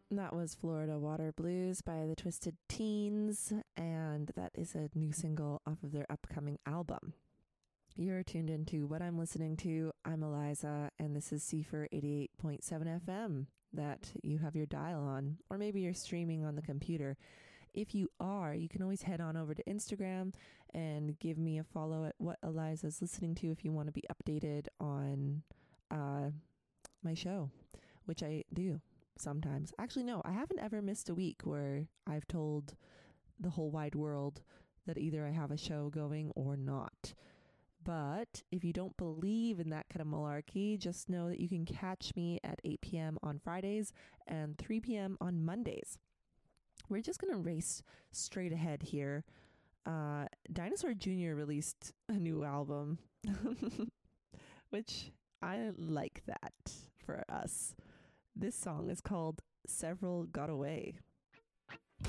That was Florida Water Blues by the Twisted Teens, and that is a new single off of their upcoming album. You're tuned into What I'm Listening To. I'm Eliza, and this is CFR 88.7 FM that you have your dial on, or maybe you're streaming on the computer. If you are, you can always head on over to Instagram and give me a follow at What Eliza's Listening To if you want to be updated on my show, which I do sometimes. Actually, no, I haven't ever missed a week where I've told the whole wide world that either I have a show going or not. But if you don't believe in that kind of malarkey, just know that you can catch me at 8 p.m. on Fridays and 3 p.m. on Mondays. We're just going to race straight ahead here. Dinosaur Jr. released a new album, which I like that for us. This song is called Several Got Away.